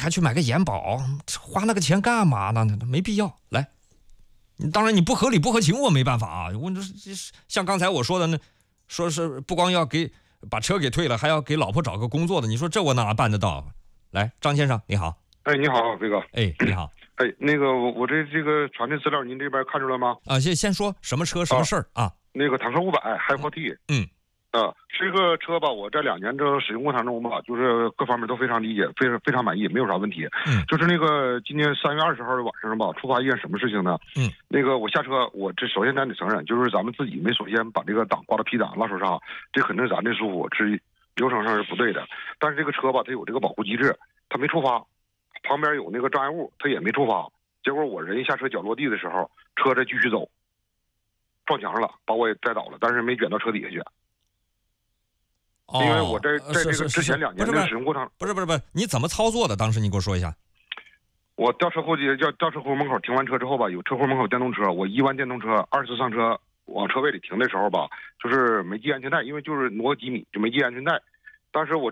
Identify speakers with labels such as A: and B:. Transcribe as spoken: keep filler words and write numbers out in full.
A: 还去买个延保，花那个钱干嘛呢？没必要。来，当然你不合理不合情，我没办法啊。我这像刚才我说的那，说是不光要给把车给退了，还要给老婆找个工作的，你说这我哪办得到？来，张先生你好。
B: 哎，你好，飞哥。
A: 哎，你好。
B: 哎，那个我我这这个传的资料您这边看出来吗？
A: 啊，先先说什么车什么事儿啊？
B: 那个坦克五百 Hi 四 T。
A: 嗯。
B: 啊，这个车吧，我这两年这使用过程中吧，就是各方面都非常理解，非常非常满意，没有啥问题。
A: 嗯。
B: 就是那个今年三月二十号的晚上吧，触发一件什么事情呢？
A: 嗯。
B: 那个我下车，我这首先咱得承认，就是咱们自己没首先把这个档挂到 P 档拉手刹，这肯定是咱这疏忽，是流程上是不对的。但是这个车吧，它有这个保护机制，它没触发，旁边有那个障碍物，它也没触发。结果我人下车脚落地的时候，车再继续走，撞墙上了，把我也带倒了，但是没卷到车底下去。
A: 哦，
B: 因为我在在这个之前两年的使用过程，
A: 不是不是不是，你怎么操作的？当时你给我说一下。
B: 我掉车库去，叫掉车库门口停完车之后吧，有车库门口电动车，我一完电动车，二次上车往车位里停的时候吧，就是没系安全带，因为就是挪几米就没系安全带。当时我